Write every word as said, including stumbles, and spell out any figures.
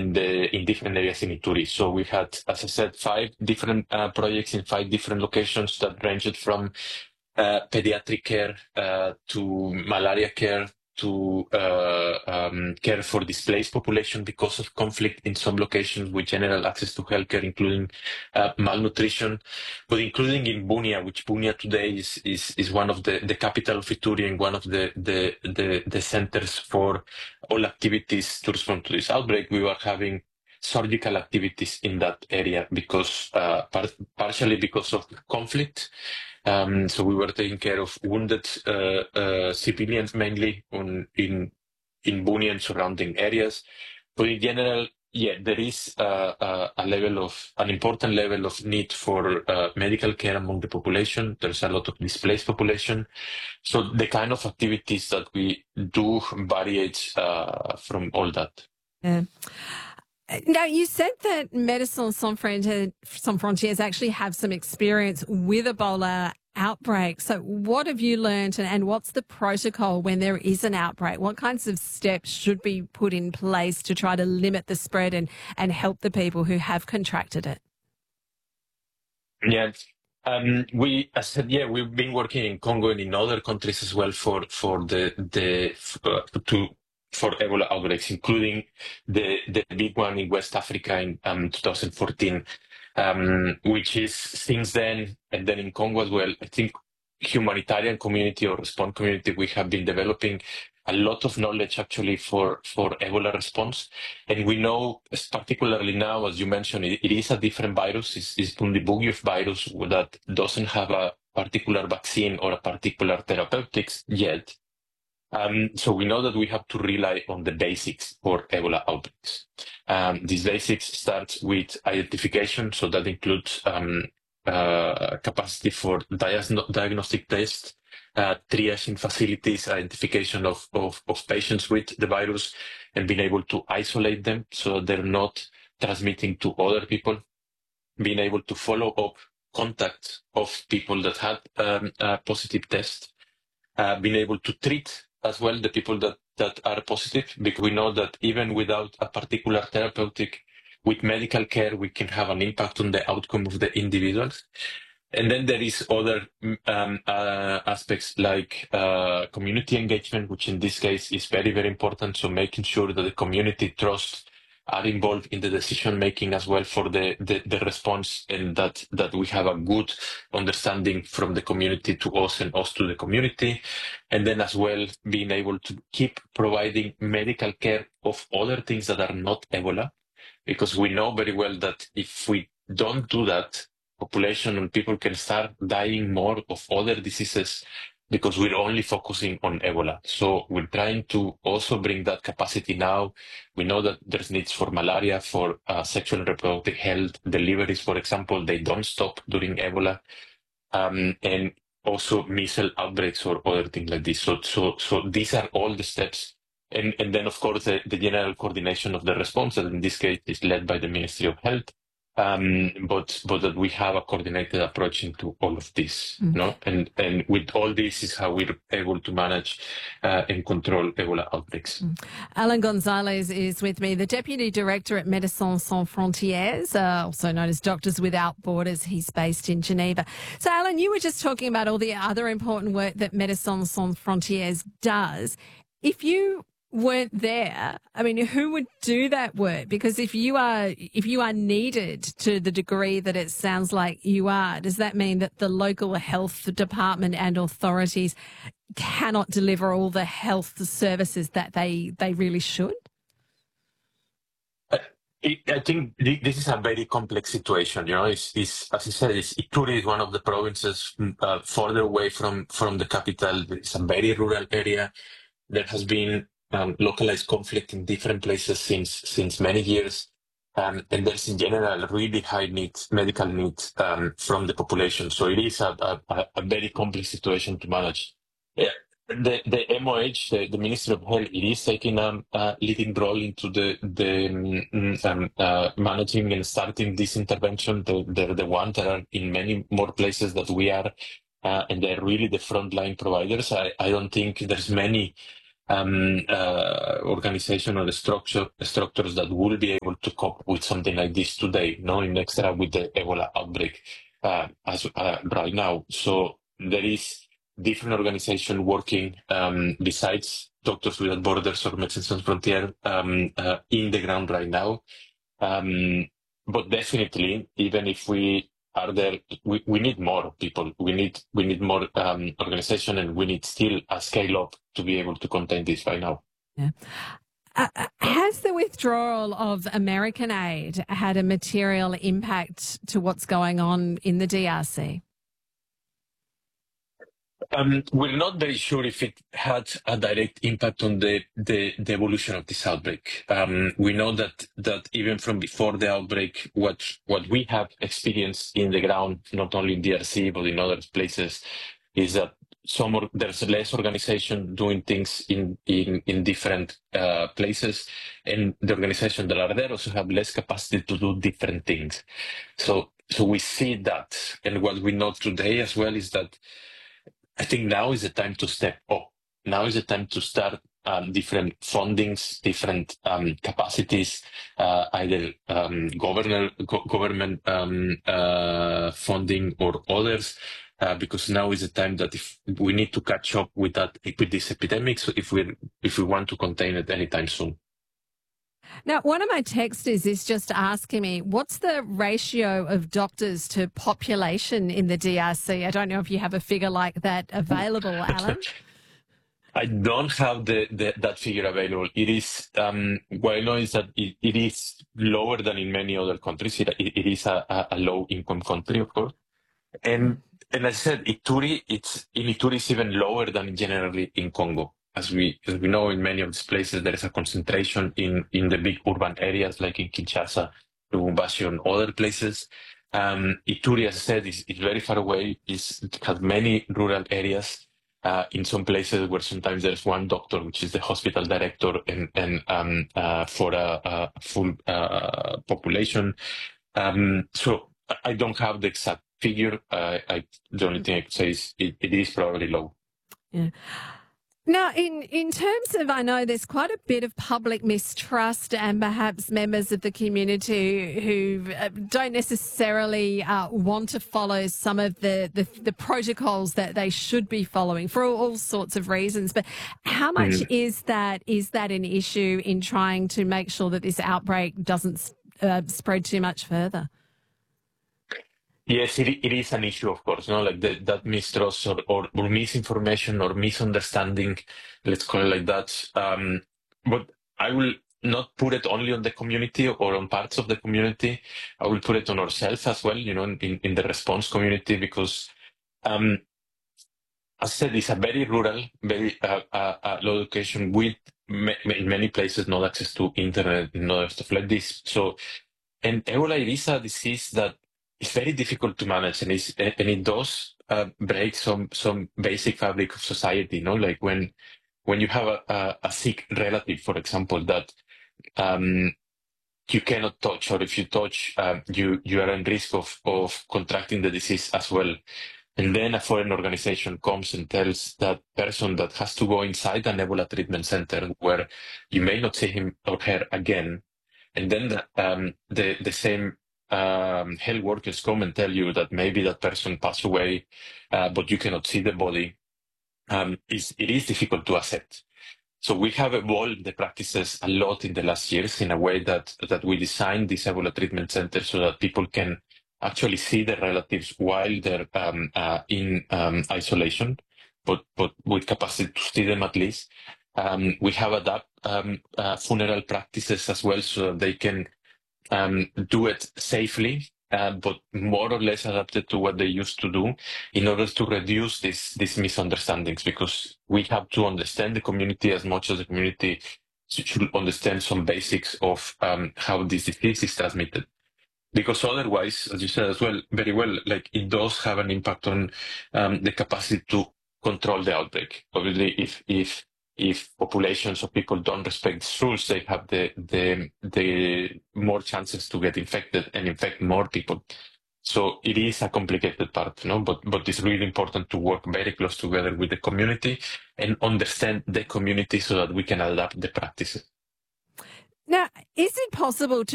in the in different areas in Ituri. So we had, as I said, five different uh, projects in five different locations that ranged from uh, pediatric care uh, to malaria care to uh, um, care for displaced population because of conflict in some locations with general access to healthcare, including uh, malnutrition, but including in Bunia, which Bunia today is is, is one of the, the capital of Ituri and one of the, the, the, the centers for all activities to respond to this outbreak. We were having surgical activities in that area because uh, par partially because of conflict. Um, so we were taking care of wounded uh, uh, civilians mainly on, in in Bunia and surrounding areas. But in general, yeah, there is uh, uh, a level of an important level of need for uh, medical care among the population. There's a lot of displaced population. So the kind of activities that we do varies uh, from all that. Yeah. Now, you said that Médecins Sans Frontières, Sans Frontières actually have some experience with Ebola outbreak. So what have you learned, and, and what's the protocol when there is an outbreak? What kinds of steps should be put in place to try to limit the spread and, and help the people who have contracted it? Yeah. Um, we, as I said, yeah, we've been working in Congo and in other countries as well for, for the, the, uh, to, for Ebola outbreaks, including the, the big one in West Africa in um, two thousand fourteen, um, which is since then, and then in Congo as well, I think humanitarian community or response community, we have been developing a lot of knowledge actually for, for Ebola response. And we know, particularly now, as you mentioned, it, it is a different virus. It's, it's Bundibugyo virus that doesn't have a particular vaccine or a particular therapeutics yet. Um, so we know that we have to rely on the basics for Ebola outbreaks. Um, these basics start with identification, so that includes um, uh, capacity for diagno diagnostic tests, uh, triaging facilities, identification of, of, of patients with the virus, and being able to isolate them so they're not transmitting to other people, being able to follow up contacts of people that had um, a positive test, uh, being able to treat as well the people that, that are positive, because we know that even without a particular therapeutic, with medical care, we can have an impact on the outcome of the individuals. And then there is other um, uh, aspects like uh, community engagement, which in this case is very, very important. So making sure that the community trusts are involved in the decision making as well for the, the, the response, and that, that we have a good understanding from the community to us and us to the community. And then as well, being able to keep providing medical care of other things that are not Ebola, because we know very well that if we don't do that, population and people can start dying more of other diseases because we're only focusing on Ebola. So we're trying to also bring that capacity now. We know that there's needs for malaria, for uh, sexual and reproductive health, deliveries, for example, they don't stop during Ebola, um, and also measles outbreaks or other things like this. So, so, so these are all the steps. And, and then, of course, the, the general coordination of the response, that in this case is led by the Ministry of Health. Um, but but that we have a coordinated approach into all of this, mm. no? And and with all this is how we're able to manage uh, and control Ebola outbreaks. Mm. Alan Gonzalez is with me, the Deputy Director at Médecins Sans Frontières, uh, also known as Doctors Without Borders. He's based in Geneva. So, Alan, you were just talking about all the other important work that Médecins Sans Frontières does. If you weren't there, I mean, who would do that work? Because if you are if you are needed to the degree that it sounds like you are, does that mean that the local health department and authorities cannot deliver all the health services that they they really should? Uh, I think this is a very complex situation. You know, it's, it's as I said, it's, Ituri is one of the provinces uh, further away from from the capital. It's a very rural area. There has been Um, localized conflict in different places since since many years, um, and there's in general really high needs, medical needs um, from the population. So it is a, a, a very complex situation to manage. Yeah. The the M O H, the, the Ministry of Health, it is taking a, a leading role into the the um, uh, managing and starting this intervention. The, they're the ones that are in many more places that we are, uh, and they're really the frontline providers. I, I don't think there's many um, uh, organization or the structure structures that will be able to cope with something like this today, no, in extra with the Ebola outbreak uh, as uh, right now. So there is different organization working um, besides Doctors Without Borders or Médecins Sans Frontières um, uh, in the ground right now. Um, but definitely, even if we are there, we, we need more people. We need we need more um, organization, and we need still a scale up to be able to contain this right now. Yeah. Uh, uh, has the withdrawal of American aid had a material impact to what's going on in the D R C? Um, we're not very sure if it had a direct impact on the, the, the evolution of this outbreak. Um, we know that that even from before the outbreak, what what we have experienced in the ground, not only in D R C but in other places, is that some or, there's less organization doing things in in in different uh, places, and the organizations that are there also have less capacity to do different things. So so we see that, and what we know today as well is that I think now is the time to step up. Now is the time to start um, different fundings, different um, capacities, uh, either um, governor, go- government um, uh, funding or others, uh, because now is the time that if we need to catch up with that with this epidemic, so if we if we want to contain it anytime soon. Now, one of my texters is just asking me, what's the ratio of doctors to population in the D R C? I don't know if you have a figure like that available, Alan. I don't have the, the that figure available. It is um, what I know is that it, it is lower than in many other countries. It, it is a, a, a low income country, of course, and and as I said, Ituri, it's in Ituri is even lower than generally in Congo. As we as we know, in many of these places, there is a concentration in in the big urban areas like in Kinshasa, Lubumbashi, and other places. Um, Ituri, as I said, is, is very far away. Is it has many rural areas. Uh, in some places where sometimes there's one doctor, which is the hospital director, and, and um, uh, for a, a full uh, population. Um, so I don't have the exact figure. Uh, I, the only thing I could say is it, it is probably low. Yeah. Now, in, in terms of, I know there's quite a bit of public mistrust and perhaps members of the community who uh, don't necessarily uh, want to follow some of the, the, the protocols that they should be following for all, all sorts of reasons. But how much mm. is that is that an issue in trying to make sure that this outbreak doesn't uh, spread too much further? Yes, it, it is an issue, of course, no, like the, that mistrust or, or, or misinformation or misunderstanding, let's call it like that. Um, but I will not put it only on the community or on parts of the community. I will put it on ourselves as well, you know, in, in the response community, because, um, as I said, it's a very rural, very uh, uh, uh, low education with ma- in many places not access to internet and other stuff like this. So, and Ebola is a disease that it's very difficult to manage, and, it's, and it does uh, break some some basic fabric of society. You know, like when when you have a, a, a sick relative, for example, that um, you cannot touch, or if you touch, um, you you are in risk of of contracting the disease as well. And then a foreign organization comes and tells that person that has to go inside an Ebola treatment center where you may not see him or her again. And then the, um, the, the same um, health workers come and tell you that maybe that person passed away, uh, but you cannot see the body. Um, is it is difficult to accept. So we have evolved the practices a lot in the last years in a way that that we designed this Ebola treatment center so that people can actually see their relatives while they're um, uh, in um, isolation, but but with capacity to see them at least. Um, we have adapt um, uh, funeral practices as well, so that they can um, do it safely, uh, but more or less adapted to what they used to do, in order to reduce this, these misunderstandings. Because we have to understand the community as much as the community should understand some basics of um, how this disease is transmitted. Because otherwise, as you said as well, very well, like it does have an impact on um, the capacity to control the outbreak. Obviously, if if if populations of people don't respect these rules, they have the the the more chances to get infected and infect more people. So it is a complicated part, you know, but, but it's really important to work very close together with the community and understand the community so that we can adapt the practices. Now, is it possible to